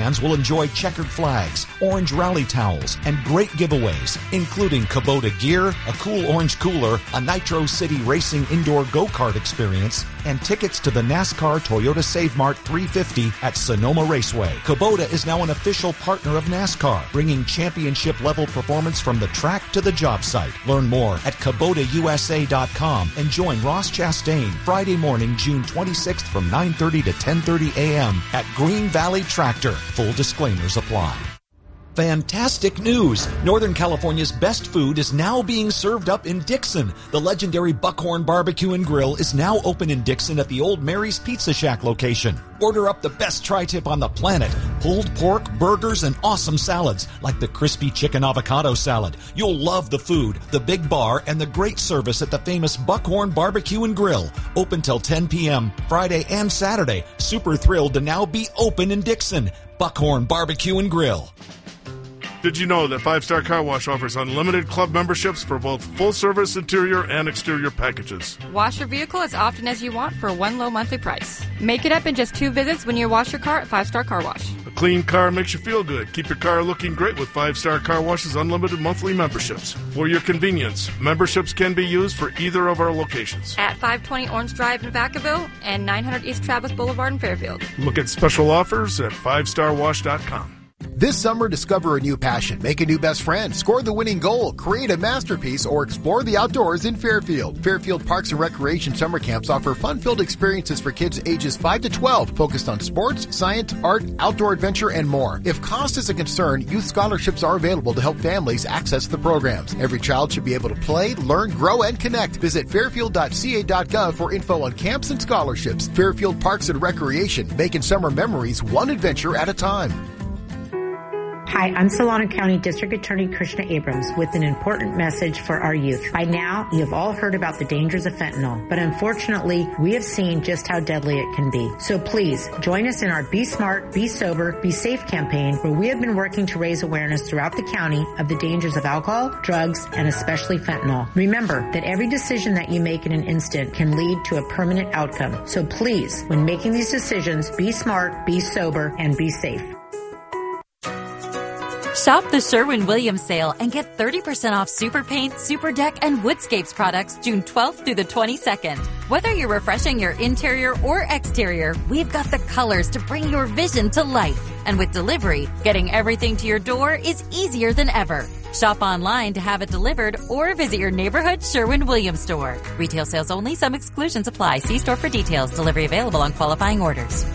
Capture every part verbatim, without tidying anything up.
fans will enjoy checkered flags, orange rally towels, and great giveaways, including Kubota gear, a cool orange cooler, a Nitro City Racing indoor go-kart experience, and tickets to the NASCAR Toyota Save Mart three fifty at Sonoma Raceway. Kubota is now an official partner of NASCAR, bringing championship-level performance from the track to the job site. Learn more at Kubota U S A dot com and join Ross Chastain Friday morning, June twenty-sixth from nine thirty to ten thirty a.m. at Green Valley Tractor. Full disclaimers apply. Fantastic news! Northern California's best food is now being served up in Dixon. The legendary Buckhorn Barbecue and Grill is now open in Dixon at the old Mary's Pizza Shack location. Order up the best tri-tip on the planet. Pulled pork, burgers, and awesome salads like the crispy chicken avocado salad. You'll love the food, the big bar, and the great service at the famous Buckhorn Barbecue and Grill. Open till ten p.m. Friday and Saturday. Super thrilled to now be open in Dixon. Buckhorn Barbecue and Grill. Did you know that Five Star Car Wash offers unlimited club memberships for both full-service interior and exterior packages? Wash your vehicle as often as you want for one low monthly price. Make it up in just two visits when you wash your car at Five Star Car Wash. A clean car makes you feel good. Keep your car looking great with Five Star Car Wash's unlimited monthly memberships. For your convenience, memberships can be used for either of our locations. At five twenty Orange Drive in Vacaville and nine hundred East Travis Boulevard in Fairfield. Look at special offers at five star wash dot com. This summer, discover a new passion, make a new best friend, score the winning goal, create a masterpiece, or explore the outdoors in Fairfield. Fairfield Parks and Recreation summer camps offer fun-filled experiences for kids ages five to twelve, focused on sports, science, art, outdoor adventure, and more. If cost is a concern, youth scholarships are available to help families access the programs. Every child should be able to play, learn, grow, and connect. Visit fairfield dot c a dot gov for info on camps and scholarships. Fairfield Parks and Recreation, making summer memories one adventure at a time. Hi, I'm Solano County District Attorney Krishna Abrams with an important message for our youth. By now, you have all heard about the dangers of fentanyl, but unfortunately, we have seen just how deadly it can be. So please, join us in our Be Smart, Be Sober, Be Safe campaign, where we have been working to raise awareness throughout the county of the dangers of alcohol, drugs, and especially fentanyl. Remember that every decision that you make in an instant can lead to a permanent outcome. So please, when making these decisions, be smart, be sober, and be safe. Shop the Sherwin-Williams sale and get thirty percent off Super Paint, Super Deck, and Woodscapes products June twelfth through the twenty-second. Whether you're refreshing your interior or exterior, we've got the colors to bring your vision to life. And with delivery, getting everything to your door is easier than ever. Shop online to have it delivered or visit your neighborhood Sherwin-Williams store. Retail sales only. Some exclusions apply. See store for details. Delivery available on qualifying orders.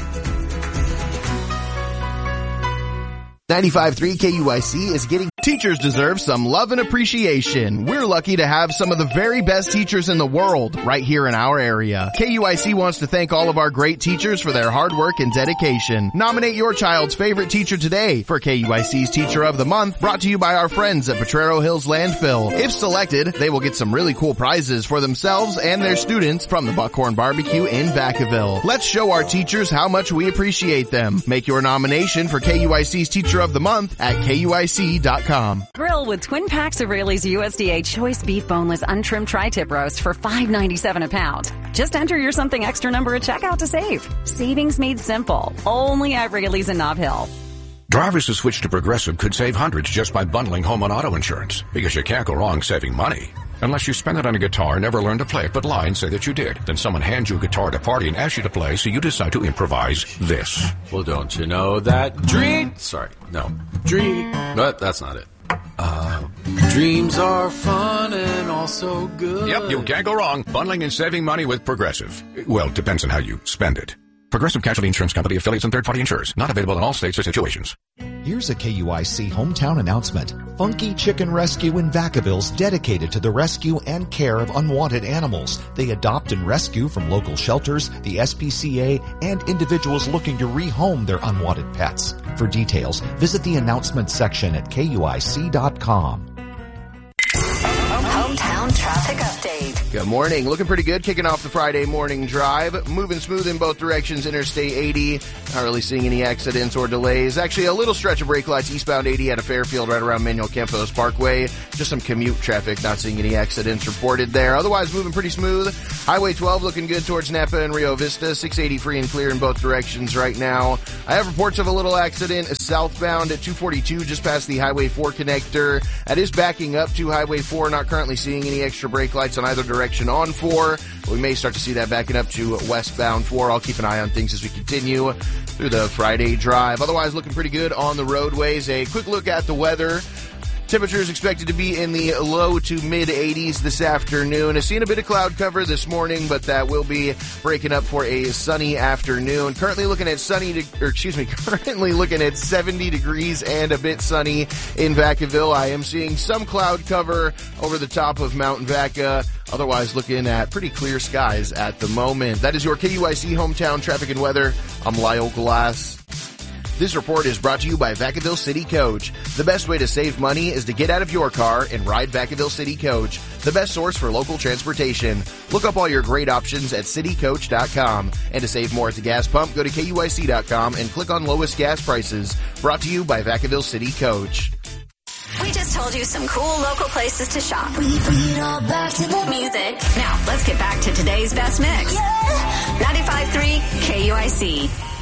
ninety-five point three K U I C is getting... Teachers deserve some love and appreciation. We're lucky to have some of the very best teachers in the world right here in our area. K U I C wants to thank all of our great teachers for their hard work and dedication. Nominate your child's favorite teacher today for K U I C's Teacher of the Month, brought to you by our friends at Potrero Hills Landfill. If selected, they will get some really cool prizes for themselves and their students from the Buckhorn Barbecue in Vacaville. Let's show our teachers how much we appreciate them. Make your nomination for K U I C's Teacher of the Month at K U I C dot com. Grill with twin packs of Raley's U S D A Choice Beef Boneless Untrimmed Tri-Tip Roast for five ninety-seven a pound. Just enter your something extra number at checkout to save. Savings made simple. Only at Raley's in Nob Hill. Drivers who switch to Progressive could save hundreds just by bundling home and auto insurance, because you can't go wrong saving money. Unless you spend it on a guitar, never learn to play it, but lie and say that you did. Then someone hands you a guitar at a party and asks you to play, so you decide to improvise this. Well, don't you know that dream... Sorry, no. Dream... But that's not it. Uh, dreams are fun and also good. Yep, you can't go wrong. Bundling and saving money with Progressive. Well, depends on how you spend it. Progressive Casualty Insurance Company, affiliates, and third-party insurers. Not available in all states or situations. Here's a K U I C hometown announcement. Funky Chicken Rescue in Vacaville's dedicated to the rescue and care of unwanted animals. They adopt and rescue from local shelters, the S P C A, and individuals looking to rehome their unwanted pets. For details, visit the announcement section at K U I C dot com. Hometown traffic update. Dave. Good morning. Looking pretty good. Kicking off the Friday morning drive. Moving smooth in both directions. Interstate eighty. Not really seeing any accidents or delays. Actually, a little stretch of brake lights eastbound eighty out of Fairfield right around Manuel Campos Parkway. Just some commute traffic. Not seeing any accidents reported there. Otherwise, moving pretty smooth. Highway twelve looking good towards Napa and Rio Vista. six eighty free and clear in both directions right now. I have reports of a little accident southbound at two forty-two just past the Highway four connector. That is backing up to Highway four. Not currently seeing any extra brake lights on either direction on four. But we may start to see that backing up to westbound four. I'll keep an eye on things as we continue through the Friday drive. Otherwise, looking pretty good on the roadways. A quick look at the weather. Temperature is expected to be in the low to mid eighties this afternoon. I've seen a bit of cloud cover this morning, but that will be breaking up for a sunny afternoon. Currently looking at sunny, de- or excuse me, currently looking at seventy degrees and a bit sunny in Vacaville. I am seeing some cloud cover over the top of Mount Vaca. Otherwise, looking at pretty clear skies at the moment. That is your K U I C hometown traffic and weather. I'm Lyle Glass. This report is brought to you by Vacaville City Coach. The best way to save money is to get out of your car and ride Vacaville City Coach, the best source for local transportation. Look up all your great options at city coach dot com. And to save more at the gas pump, go to K U I C dot com and click on lowest gas prices. Brought to you by Vacaville City Coach. We just told you some cool local places to shop. We bring it all back to the music. Now, let's get back to today's best mix. Yeah. ninety-five point three K U I C.